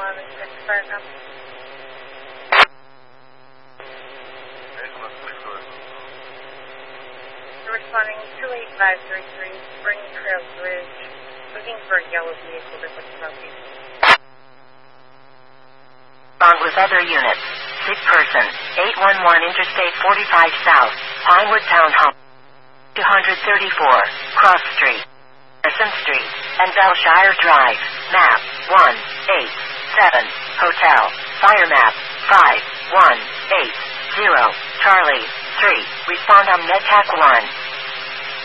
Responding 28533, Spring Trail Bridge, looking for a yellow vehicle that looks smoky. Along with other units. Sick person, 811 Interstate 45 South, Pinewood Townhome, 234, Cross Street, Harrison Street, and Bellshire Drive, map 187, Hotel, fire map 5180, Charlie 3, respond on MedTac 1.